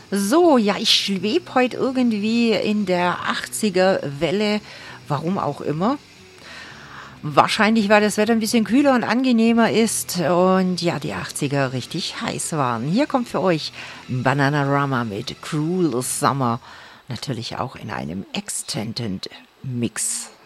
So, ja, ich schwebe heute irgendwie in der 80er-Welle, warum auch immer. Wahrscheinlich, weil das Wetter ein bisschen kühler und angenehmer ist und ja, die 80er richtig heiß waren. Hier kommt für euch Bananarama mit Cruel Summer, natürlich auch in einem Extended Mix.